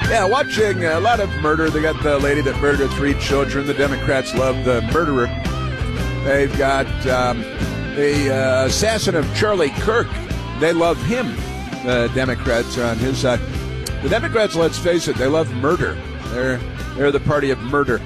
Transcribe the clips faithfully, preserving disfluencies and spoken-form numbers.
Yeah, watching a lot of murder. They got the lady that murdered three children. The Democrats love the murderer. They've got um, the uh, assassin of Charlie Kirk. They love him. The Democrats are on his side. The Democrats, let's face it, they love murder. They're they're the party of murder.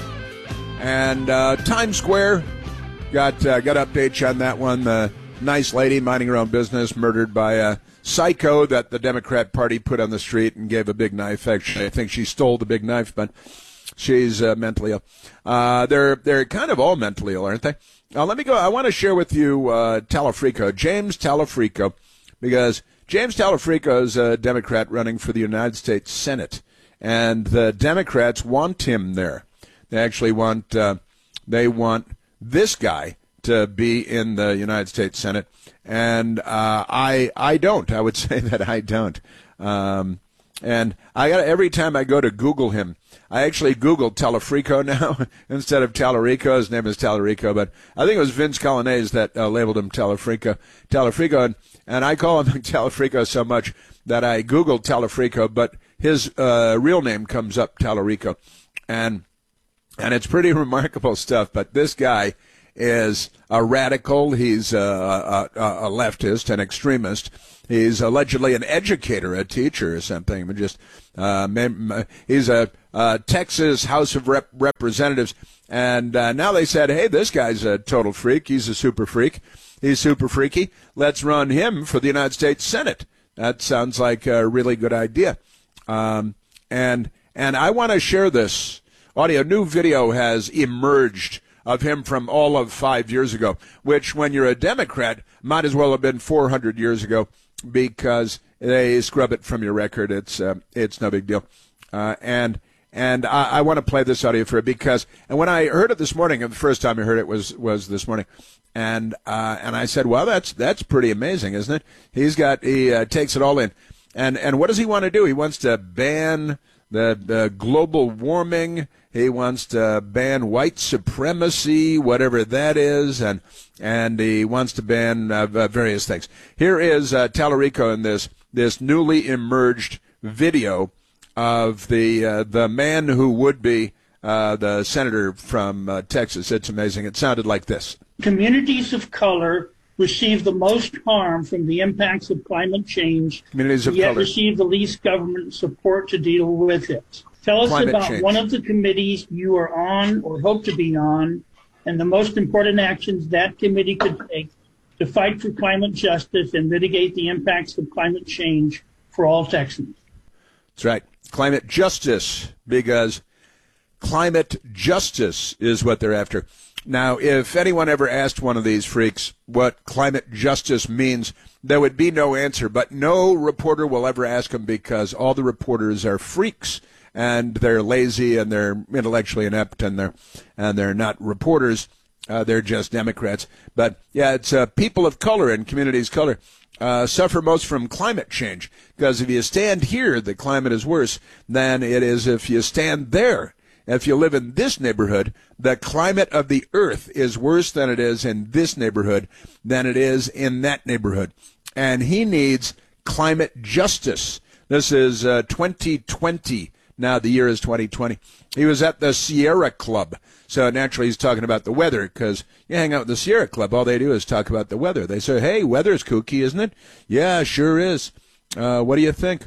And uh, Times Square got uh, got updates on that one. The nice lady minding her own business, murdered by a psycho that the Democrat Party put on the street and gave a big knife. Actually, I think she stole the big knife, but she's uh, mentally ill. Uh, they're they're kind of all mentally ill, aren't they? Now, let me go. I want to share with you uh, Talafrico, James Talafrico, because James Talafrico is a Democrat running for the United States Senate, and the Democrats want him there. They actually want uh, they want this guy to be in the United States Senate, and uh, I I don't. I would say that I don't. Um, and I got every time I go to Google him, I actually Googled Talafrico now instead of Talarico. His name is Talarico, but I think it was Vince Colonnese that uh, labeled him Talafrico. Talafrico, and, and I call him Talafrico so much that I Googled Talafrico, but his uh, real name comes up, Talarico, and and it's pretty remarkable stuff. But this guy is a radical. He's a, a, a leftist, an extremist. He's allegedly an educator, a teacher or something. But just uh, he's a, a Texas House of Rep- Representatives, and uh, now they said, "Hey, this guy's a total freak. He's a super freak. He's super freaky. Let's run him for the United States Senate." That sounds like a really good idea. Um, and and I want to share this audio. New video has emerged of him from all of five years ago, which when you're a Democrat might as well have been four hundred years ago because they scrub it from your record. It's uh, it's no big deal. Uh, and and I, I want to play this audio for it because, and when I heard it this morning, and the first time I heard it was was this morning, and uh, and I said, well, that's that's pretty amazing, isn't it? He's got he uh, takes it all in, and and what does he want to do? He wants to ban the, the global warming. He wants to ban white supremacy, whatever that is, and and he wants to ban uh, various things. Here is uh, Talarico in this this newly emerged video of the uh, the man who would be uh, the senator from uh, Texas. It's amazing. It sounded like this. Communities of color receive the most harm from the impacts of climate change, Communities of yet color receive the least government support to deal with it. Tell us Climate about change. one of the committees you are on or hope to be on, and the most important actions that committee could take to fight for climate justice and mitigate the impacts of climate change for all Texans. That's right. Climate justice, because climate justice is what they're after. Now, if anyone ever asked one of these freaks what climate justice means, there would be no answer. But no reporter will ever ask them because all the reporters are freaks. And they're lazy and they're intellectually inept and they're and they're not reporters. Uh, they're just Democrats. But yeah, it's uh, people of color and communities of color uh, suffer most from climate change because if you stand here, the climate is worse than it is if you stand there. If you live in this neighborhood, the climate of the earth is worse than it is in this neighborhood than it is in that neighborhood. And he needs climate justice. This is uh, twenty twenty. Now the year is twenty twenty. He was at the Sierra Club. So naturally he's talking about the weather because you hang out with the Sierra Club, all they do is talk about the weather. They say, hey, weather's kooky, isn't it? Yeah, sure is. Uh, what do you think?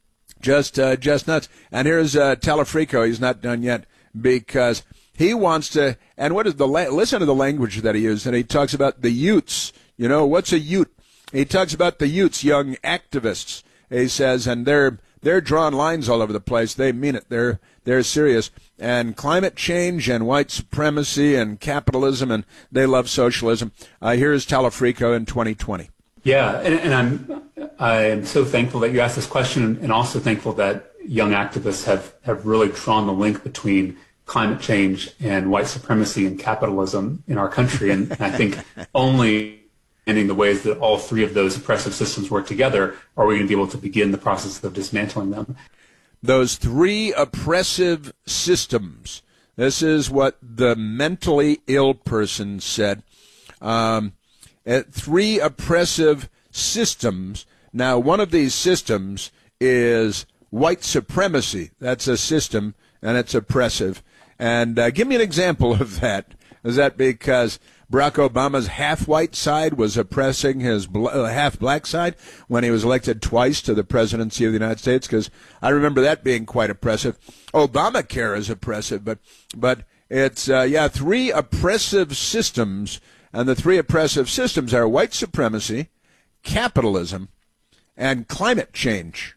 Just uh, just nuts. And here's uh, Talafrico. He's not done yet because he wants to, and what is the, la- listen to the language that he used. And he talks about the Utes. You know, what's a Ute? He talks about the Utes, young activists. He says, and they're, They're drawing lines all over the place. They mean it. They're they're serious. And climate change and white supremacy and capitalism, and they love socialism. Uh, here's Talafrico in twenty twenty. Yeah, and, and I'm I'm so thankful that you asked this question, and also thankful that young activists have, have really drawn the link between climate change and white supremacy and capitalism in our country. And, and I think only in the ways that all three of those oppressive systems work together, are we going to be able to begin the process of dismantling them? Those three oppressive systems. This is what the mentally ill person said. Um, three oppressive systems. Now, one of these systems is white supremacy. That's a system, and it's oppressive. And uh, give me an example of that. Is that because Barack Obama's half-white side was oppressing his bl- uh, half-black side when he was elected twice to the presidency of the United States? Because I remember that being quite oppressive. Obamacare is oppressive, but but it's, uh, yeah, three oppressive systems, and the three oppressive systems are white supremacy, capitalism, and climate change.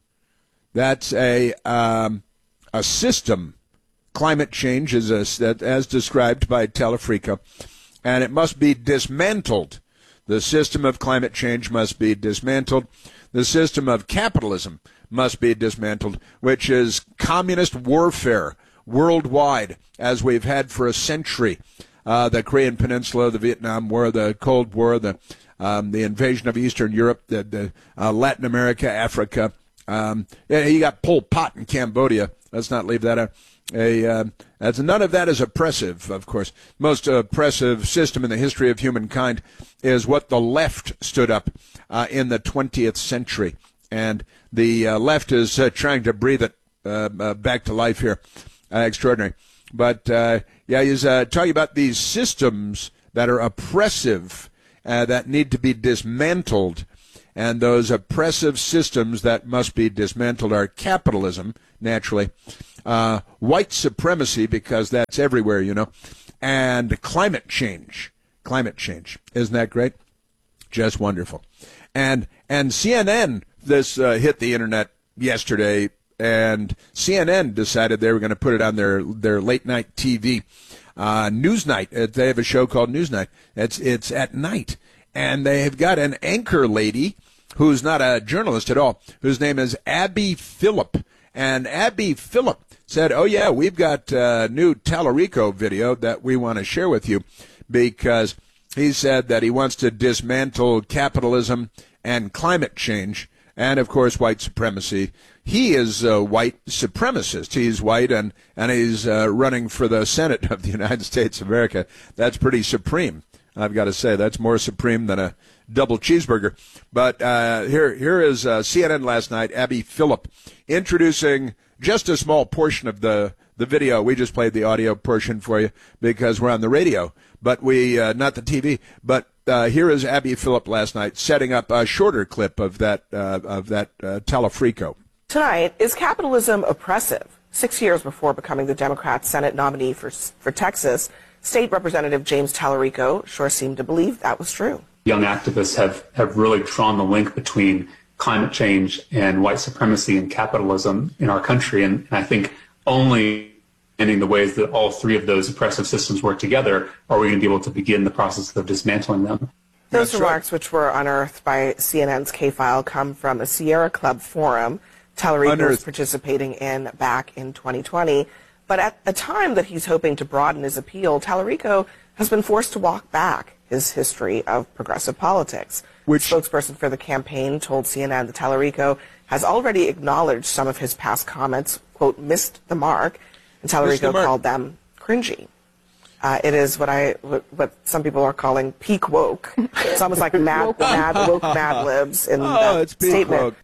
That's a um, a system. Climate change is a, as described by Telefrico, and it must be dismantled. The system of climate change must be dismantled. The system of capitalism must be dismantled, which is communist warfare worldwide, as we've had for a century. Uh, the Korean Peninsula, the Vietnam War, the Cold War, the um, the invasion of Eastern Europe, the, the uh, Latin America, Africa. Um, yeah, you got Pol Pot in Cambodia. Let's not leave that out. A, uh, that's, none of that is oppressive, of course. Most oppressive system in the history of humankind is what the left stood up uh, in the twentieth century. And the uh, left is uh, trying to breathe it uh, uh, back to life here. Uh, extraordinary. But, uh, yeah, he's uh, talking about these systems that are oppressive, uh, that need to be dismantled. And those oppressive systems that must be dismantled are capitalism, naturally, uh, white supremacy, because that's everywhere, you know, and climate change. Climate change. Isn't that great? Just wonderful. And and C N N, this uh, hit the internet yesterday, and C N N decided they were going to put it on their, their late-night T V. Uh, Newsnight, they have a show called Newsnight. It's, it's at night. And they have got an anchor lady who's not a journalist at all, whose name is Abby Phillip. And Abby Phillip said, oh, yeah, we've got a new Tallarico video that we want to share with you, because he said that he wants to dismantle capitalism and climate change and, of course, white supremacy. He is a white supremacist. He's white, and, and he's uh, running for the Senate of the United States of America. That's pretty supreme. I've got to say, that's more supreme than a double cheeseburger. But uh, here, here is uh, C N N last night, Abby Phillip, introducing just a small portion of the, the video. We just played the audio portion for you because we're on the radio, but we uh, not the T V. But uh, here is Abby Phillip last night setting up a shorter clip of that uh, of that uh, Telefrico. Tonight, is capitalism oppressive? Six years before becoming the Democrat Senate nominee for for Texas, State Representative James Tallarico sure seemed to believe that was true. Young activists have, have really drawn the link between climate change and white supremacy and capitalism in our country. And, and I think only in the ways that all three of those oppressive systems work together are we going to be able to begin the process of dismantling them. Those That's remarks, right. which were unearthed by C N N's K-File, come from a Sierra Club forum Tallarico Unearthed. was participating in back in twenty twenty. But at a time that he's hoping to broaden his appeal, Tallarico has been forced to walk back his history of progressive politics. Which The spokesperson for the campaign told C N N that Tallarico has already acknowledged some of his past comments, quote, missed the mark, and Tallarico the mark. called them cringy. Uh, it is what I what, what some people are calling peak woke. It's almost like mad, mad woke Mad Libs in Oh, that it's peak statement.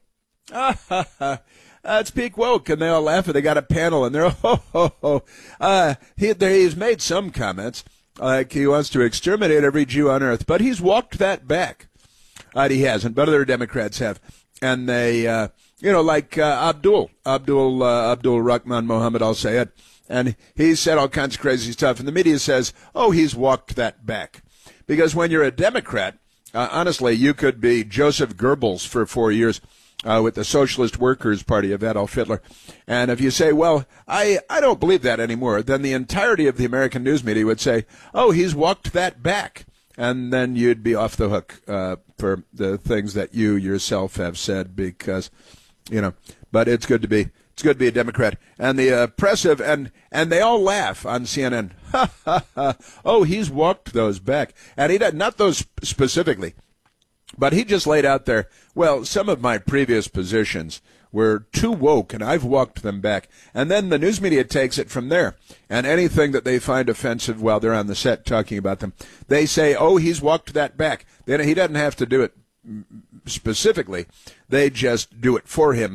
woke. That's peak woke, and they all laugh, and they got a panel, and they're, oh, ho, ho. Uh, he, there, he's made some comments, like he wants to exterminate every Jew on earth, but he's walked that back. Uh, he hasn't, but other Democrats have. And they, uh, you know, like uh, Abdul, Abdul, uh, Abdul Rahman Mohammed al-Sayed, and he said all kinds of crazy stuff, and the media says, oh, he's walked that back. Because when you're a Democrat, uh, honestly, you could be Joseph Goebbels for four years, Uh, with the Socialist Workers' Party of Adolf Hitler. And if you say, well, I, I don't believe that anymore, then the entirety of the American news media would say, oh, he's walked that back. And then you'd be off the hook uh, for the things that you yourself have said because, you know, but it's good to be, it's good to be a Democrat. And the oppressive, and, and they all laugh on C N N. Ha, ha, ha. Oh, he's walked those back. And he does, not those specifically. But he just laid out there, well, some of my previous positions were too woke, and I've walked them back. And then the news media takes it from there. And anything that they find offensive while they're on the set talking about them, they say, oh, he's walked that back. Then he doesn't have to do it specifically. They just do it for him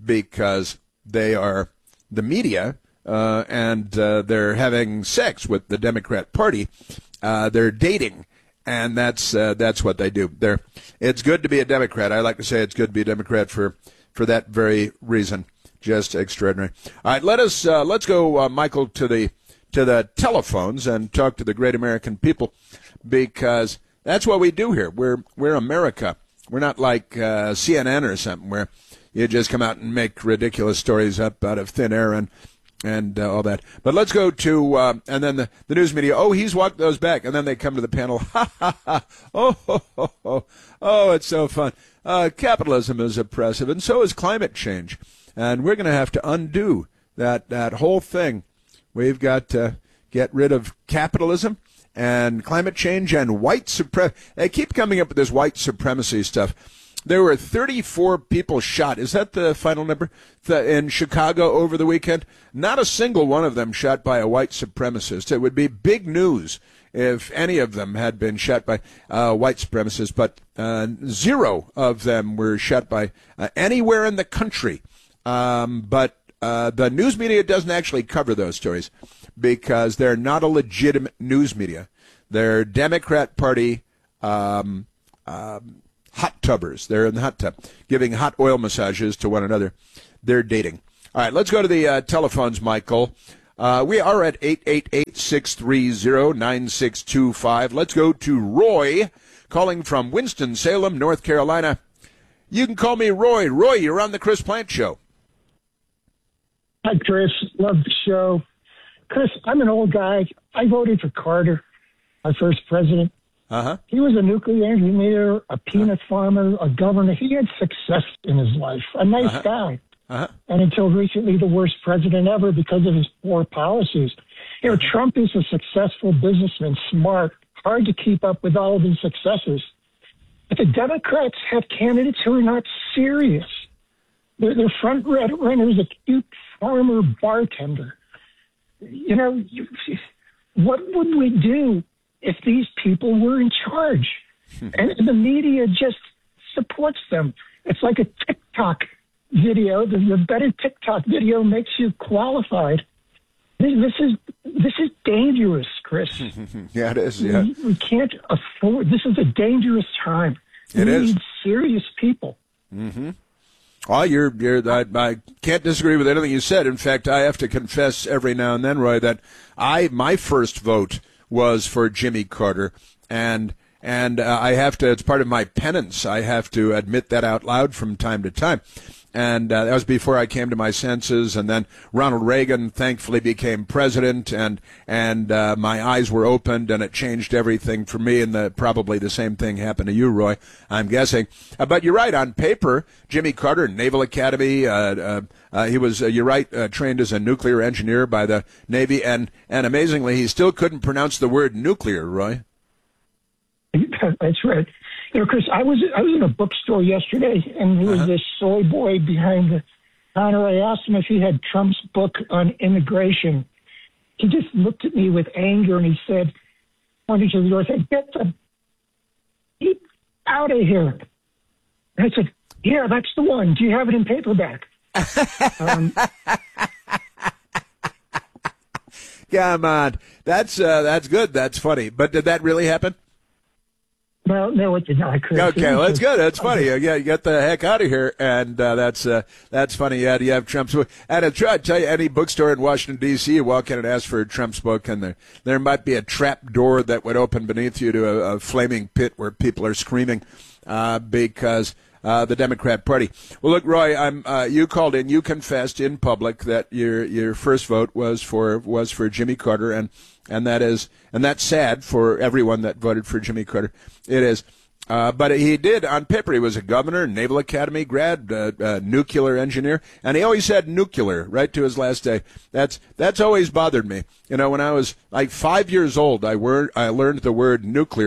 because they are the media, uh, and uh, they're having sex with the Democrat Party. Uh, they're dating, and that's uh, that's what they do. They're, it's good to be a Democrat. I like to say it's good to be a Democrat for, for that very reason. Just extraordinary. All right, let us uh, let's go, uh, Michael, to the to the telephones and talk to the great American people, because that's what we do here. We're we're America. We're not like uh, C N N or something where you just come out and make ridiculous stories up out of thin air and and uh, all that. But let's go to uh, and then the, the news media. Oh, he's walked those back, and then they come to the panel. Ha ha ha! Oh ho ho ho! Oh, it's so fun. Uh, capitalism is oppressive, and so is climate change. And we're going to have to undo that, that whole thing. We've got to get rid of capitalism and climate change and white supremacy. They keep coming up with this white supremacy stuff. There were thirty-four people shot. Is that the final number? In Chicago over the weekend? Not a single one of them shot by a white supremacist. It would be big news if any of them had been shot by uh, white supremacists, but uh, zero of them were shot by uh, anywhere in the country. Um, but uh, the news media doesn't actually cover those stories because they're not a legitimate news media. They're Democrat Party um, um, hot tubbers. They're in the hot tub giving hot oil massages to one another. They're dating. All right, let's go to the uh, telephones, Michael. Uh, we are at eight eight eight, six three zero, nine six two five. Let's go to Roy calling from Winston-Salem, North Carolina. You can call me Roy. Roy, you're on the Chris Plante Show. Hi, Chris. Love the show. Chris, I'm an old guy. I voted for Carter, our first president. Uh-huh. He was a nuclear engineer, a peanut uh-huh. farmer, a governor. He had success in his life. A nice uh-huh. guy. Uh-huh. And until recently, the worst president ever because of his poor policies. You know, Trump is a successful businessman, smart, hard to keep up with all of his successes. But the Democrats have candidates who are not serious. Their, their front runner is a cute farmer bartender. You know, you, what would we do if these people were in charge? And the media just supports them. It's like a TikTok video. The, the better TikTok video makes you qualified. This, this is this is dangerous, Chris. Yeah, it is. Yeah, we, we can't afford. This is a dangerous time. It we is. need serious people. Mm-hmm. Oh, you're, you're, I, I can't disagree with anything you said. In fact, I have to confess every now and then, Roy, that I, my first vote was for Jimmy Carter. And, and uh, I have to, it's part of my penance. I have to admit that out loud from time to time. And uh, that was before I came to my senses. And then Ronald Reagan thankfully became president, and and uh, my eyes were opened, and it changed everything for me. And the, probably the same thing happened to you, Roy, I'm guessing. Uh, but you're right. On paper, Jimmy Carter, Naval Academy, uh, uh, uh, he was, uh, you're right, uh, trained as a nuclear engineer by the Navy. And, and amazingly, he still couldn't pronounce the word nuclear, Roy. That's right. You know, Chris, I was I was in a bookstore yesterday, and there was uh-huh. this soy boy behind the counter. I asked him if he had Trump's book on immigration. He just looked at me with anger, and he said, pointing to the door, said, "Get the get out of here." And I said, "Yeah, that's the one. Do you have it in paperback?" um, Come on, that's uh, that's good. That's funny. But did that really happen? Well, no, it did not. Chris. Okay, well, that's good. That's funny. Yeah, you got the heck out of here, and uh, that's uh, that's funny. Yeah, you have Trump's book. And I try to tell you, any bookstore in Washington, D C, you walk in and ask for Trump's book, and there there might be a trap door that would open beneath you to a, a flaming pit where people are screaming uh, because uh, the Democrat Party. Well, look, Roy, I'm uh, you called in. You confessed in public that your your first vote was for was for Jimmy Carter, and. And that is, and that's sad for everyone that voted for Jimmy Carter. It is. Uh, but he did, on paper, he was a governor, Naval Academy grad, uh, uh, nuclear engineer, and he always said nuclear right to his last day. That's that's always bothered me. You know, when I was like five years old, I, wor- I learned the word nuclear,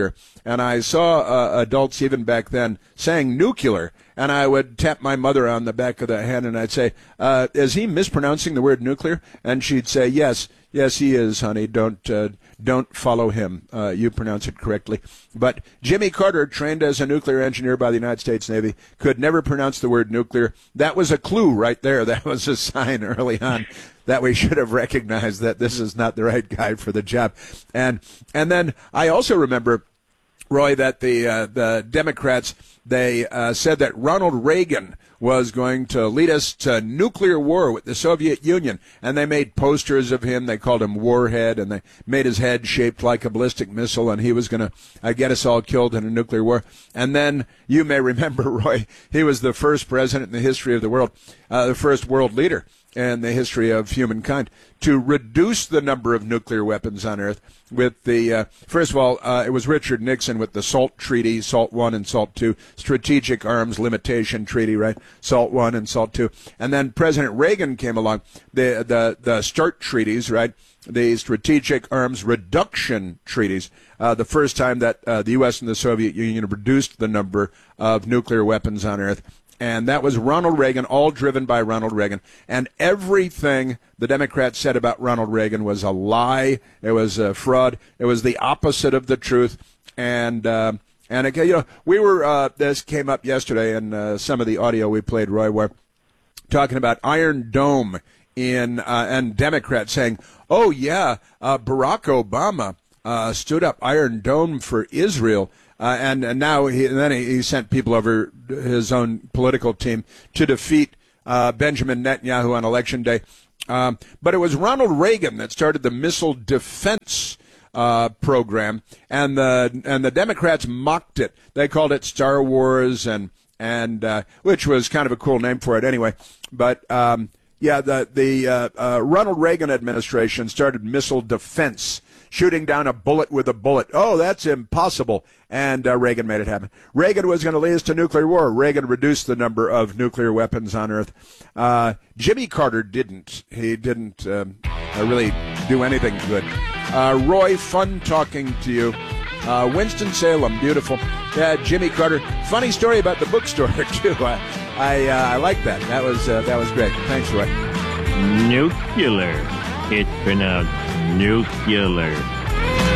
and I saw uh, adults even back then saying nuclear, and I would tap my mother on the back of the head, and I'd say, uh, is he mispronouncing the word nuclear? And she'd say, yes, yes, he is, honey. Don't uh, don't follow him. Uh, you pronounce it correctly. But Jimmy Carter, trained as a nuclear engineer by the United States Navy, could never pronounce the word nuclear. That was a clue right there. That was a sign early on that we should have recognized that this is not the right guy for the job. And and then I also remember, Roy, that the uh, the Democrats, they uh, said that Ronald Reagan was going to lead us to nuclear war with the Soviet Union, and they made posters of him. They called him Warhead, and they made his head shaped like a ballistic missile, and he was going to uh, get us all killed in a nuclear war. And then, you may remember, Roy, he was the first president in the history of the world, uh, the first world leader in the history of humankind to reduce the number of nuclear weapons on Earth with the, uh, first of all, uh, it was Richard Nixon with the SALT Treaty, SALT one and SALT two, Strategic Arms Limitation Treaty, right? SALT one and SALT two. And then President Reagan came along, the, the, the START treaties, right? The Strategic Arms Reduction Treaties, uh, the first time that uh, the U S and the Soviet Union reduced the number of nuclear weapons on Earth. And that was Ronald Reagan, all driven by Ronald Reagan. And everything the Democrats said about Ronald Reagan was a lie. It was a fraud. It was the opposite of the truth. And, uh, and again, you know, we were, uh, this came up yesterday in uh, some of the audio we played, Roy, where talking about Iron Dome in, uh, and Democrats saying, oh, yeah, uh, Barack Obama uh, stood up Iron Dome for Israel. Uh, and, and now he, and then he, he sent people over his own political team to defeat uh, Benjamin Netanyahu on Election Day. Um, but it was Ronald Reagan that started the missile defense uh, program, and the and the Democrats mocked it. They called it Star Wars, and and uh, which was kind of a cool name for it anyway. But um, yeah, the the uh, uh, Ronald Reagan administration started missile defense, shooting down a bullet with a bullet. Oh, that's impossible. And uh, Reagan made it happen. Reagan was going to lead us to nuclear war. Reagan reduced the number of nuclear weapons on Earth. Uh, Jimmy Carter didn't. He didn't um, uh, really do anything good. Uh, Roy, fun talking to you. Uh, Winston-Salem, beautiful. Yeah, Jimmy Carter. Funny story about the bookstore, too. I I, uh, I like that. That was, uh, that was great. Thanks, Roy. Nuclear. It's pronounced nuclear.